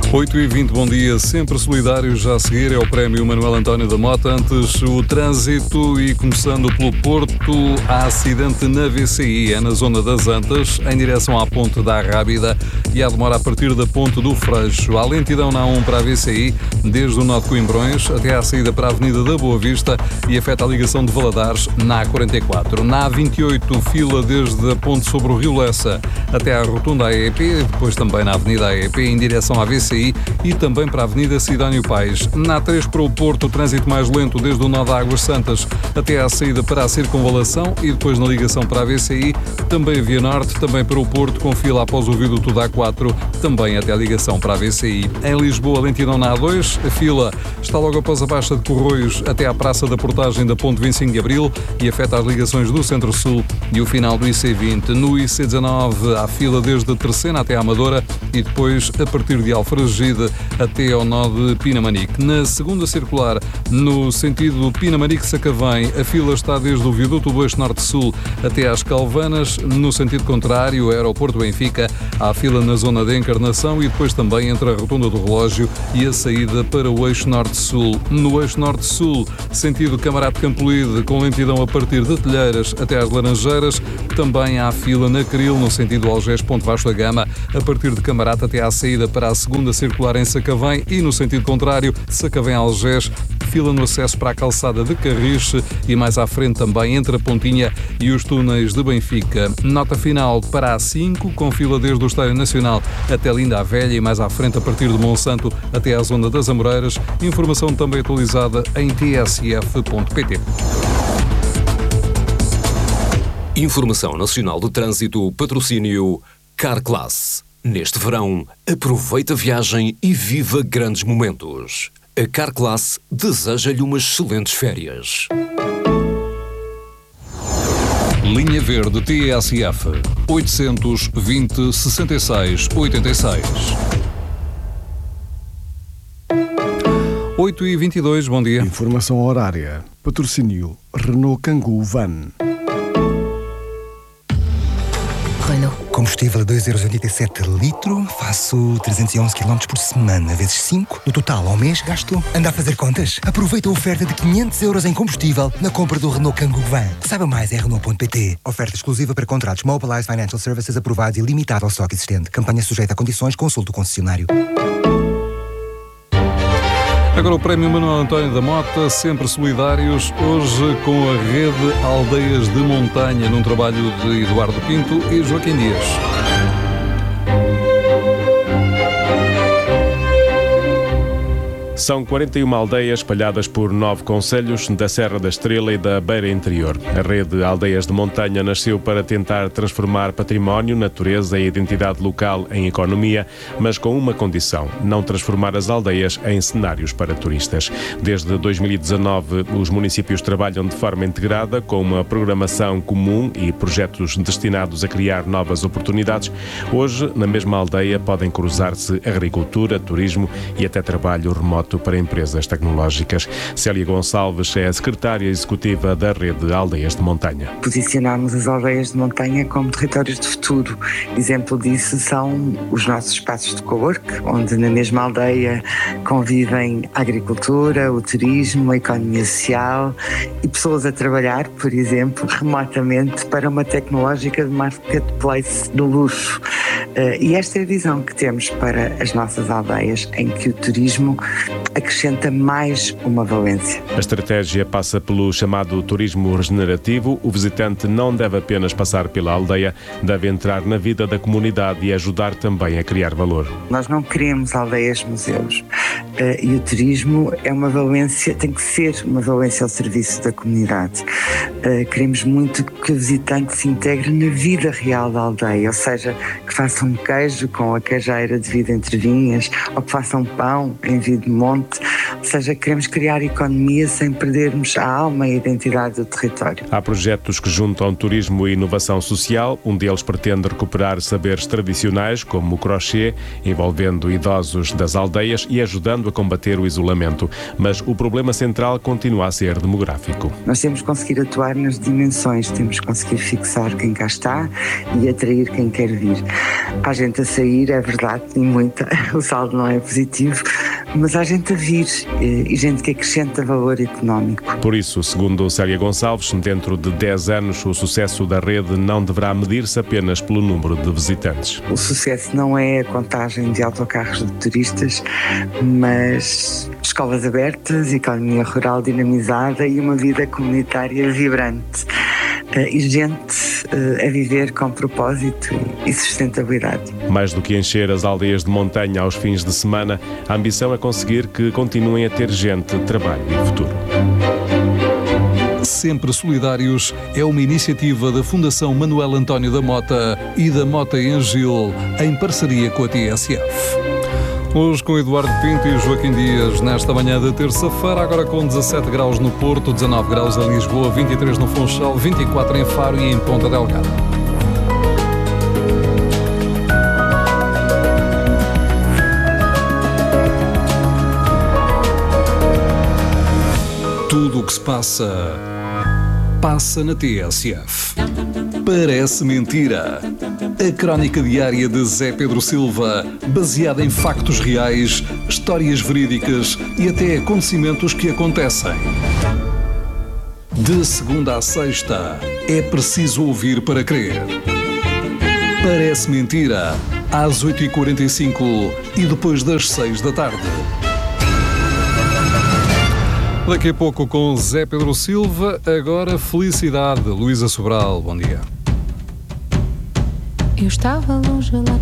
8h20, bom dia. Sempre solidário, já a seguir é o prémio Manuel António da Mota. Antes o trânsito e começando pelo Porto, há acidente na VCI, é na zona das Antas, em direção à ponte da Rábida e há demora a partir da ponte do Freixo. Há lentidão na A1 para a VCI, desde o nó de Coimbrões até à saída para a Avenida da Boa Vista e afeta a ligação de Valadares na A44. Na A28, fila desde a ponte sobre o Rio Lessa até à rotunda AEP, depois também na Avenida AEP em direção à VCI e também para a Avenida Sidónio Pais. Na A3 para o Porto, o trânsito mais lento desde o nó de Águas Santas até à saída para a Circunvalação e depois na ligação para a VCI, também a Via Norte, também para o Porto, com fila após o viaduto da A4, também até a ligação para a VCI. Em Lisboa, lentidão na A2, a fila está logo após a Baixa de Corroios até à Praça da Portagem da Ponte 25 de Abril e afeta as ligações do Centro-Sul e o final do IC20. No IC19, há fila desde Terceira até a Amadora e depois a partir de Alfragide até ao nó de Pinamanique. Na segunda circular, no sentido Pinamanique-Sacavém, a fila está desde o viaduto do Eixo Norte-Sul até às Calvanas. No sentido contrário, o aeroporto Benfica, há fila na zona de Encarnação e depois também entre a rotunda do Relógio e a saída para o Eixo Norte-Sul. No Eixo Norte-Sul, sentido Camarate Campolide, com lentidão a partir de Telheiras até às Laranjeiras. Também há fila na Cril, no sentido Algés-Ponte Vasco da Gama, a partir de Camarate até à saída para a segunda circular em Sacavém e no sentido contrário, Sacavém-Algés, fila no acesso para a calçada de Carriche e mais à frente também entre a Pontinha e os túneis de Benfica. Nota final para a A5, com fila desde o Estádio Nacional até Linda a Velha e mais à frente a partir de Monsanto até à zona das Amoreiras. Informação também atualizada em tsf.pt. Informação Nacional de Trânsito, patrocínio Carclass. Neste verão, aproveita a viagem e viva grandes momentos. A Carclass deseja-lhe umas excelentes férias. Linha Verde TSF 820 66 86. 8h22, bom dia. Informação horária. Patrocínio Renault Kangoo Van. Combustível a 2,87€ litro, faço 311 km por semana, vezes 5. No total, ao mês, gasto. Anda a fazer contas? Aproveita a oferta de 500€ em combustível na compra do Renault Kangoo Van. Saiba mais em Renault.pt. Oferta exclusiva para contratos Mobilize Financial Services aprovados e limitada ao estoque existente. Campanha sujeita a condições, consulte o concessionário. Agora o prémio Manuel António da Mota, sempre solidários, hoje com a rede Aldeias de Montanha, num trabalho de Eduardo Pinto e Joaquim Dias. São 41 aldeias espalhadas por 9 concelhos da Serra da Estrela e da Beira Interior. A rede Aldeias de Montanha nasceu para tentar transformar património, natureza e identidade local em economia, mas com uma condição: não transformar as aldeias em cenários para turistas. Desde 2019, os municípios trabalham de forma integrada, com uma programação comum e projetos destinados a criar novas oportunidades. Hoje, na mesma aldeia, podem cruzar-se agricultura, turismo e até trabalho remoto para empresas tecnológicas. Célia Gonçalves é a secretária executiva da rede Aldeias de Montanha. Posicionamos as aldeias de montanha como territórios de futuro. Exemplo disso são os nossos espaços de cowork, onde na mesma aldeia convivem a agricultura, o turismo, a economia social e pessoas a trabalhar, por exemplo, remotamente para uma tecnológica de marketplace do luxo. E esta é a visão que temos para as nossas aldeias, em que o turismo acrescenta mais uma valência. A estratégia passa pelo chamado turismo regenerativo. O visitante não deve apenas passar pela aldeia, deve entrar na vida da comunidade e ajudar também a criar valor. Nós não queremos aldeias-museus e o turismo é uma valência, tem que ser uma valência ao serviço da comunidade. Queremos muito que o visitante se integre na vida real da aldeia, ou seja, que faça um queijo com a queijeira de vida entre vinhas, ou que faça um pão em vida de monte, ou seja, queremos criar economia sem perdermos a alma e a identidade do território. Há projetos que juntam turismo e inovação social. Um deles pretende recuperar saberes tradicionais, como o crochê, envolvendo idosos das aldeias e ajudando a combater o isolamento. Mas o problema central continua a ser demográfico. Nós temos que conseguir atuar nas dimensões, temos que conseguir fixar quem cá está e atrair quem quer vir. Há gente a sair, é verdade, e muita, o saldo não é positivo, mas há gente a vir e gente que acrescenta valor económico. Por isso, segundo Célia Gonçalves, dentro de 10 anos o sucesso da rede não deverá medir-se apenas pelo número de visitantes. O sucesso não é a contagem de autocarros de turistas, mas escolas abertas, economia rural dinamizada e uma vida comunitária vibrante. E gente a viver com propósito e sustentabilidade. Mais do que encher as aldeias de montanha aos fins de semana, a ambição é conseguir que continuem a ter gente, trabalho e futuro. Sempre Solidários é uma iniciativa da Fundação Manuel António da Mota e da Mota em Gil, em parceria com a TSF. Hoje com Eduardo Pinto e Joaquim Dias, nesta manhã de terça-feira, agora com 17 graus no Porto, 19 graus em Lisboa, 23 no Funchal, 24 em Faro e em Ponta Delgada. Tudo o que se passa, passa na TSF. Parece mentira. A crónica diária de Zé Pedro Silva, baseada em factos reais, histórias verídicas e até acontecimentos que acontecem. De segunda à sexta, é preciso ouvir para crer. Parece mentira, às 8h45 e depois das 6 da tarde. Daqui a pouco com Zé Pedro Silva, agora felicidade. Luísa Sobral, bom dia. Eu estava longe lá